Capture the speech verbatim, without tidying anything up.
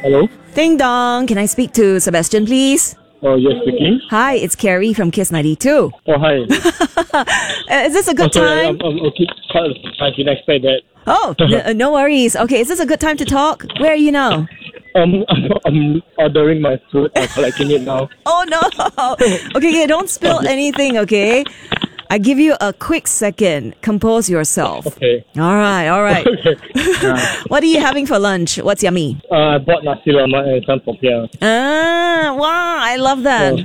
Hello? Ding dong. Can I speak to Sebastian, please? Oh, yes, speaking. Hi, it's Carrie from Kiss ninety-two. Oh, hi. Uh, Is this a good Oh, sorry, time? I'm, I'm okay. I didn't expect that. Oh, n- no worries. Okay, is this a good time to talk? Where are you now? Um, I'm, I'm ordering my food. I'm collecting it now. Oh, no. Okay, okay, don't spill anything, okay? I give you a quick second. Compose yourself. Okay. All right, all right. Okay. Uh, What are you having for lunch? What's yummy? uh, I bought nasi lemak and some popiah. Ah, wow, I love that. Oh.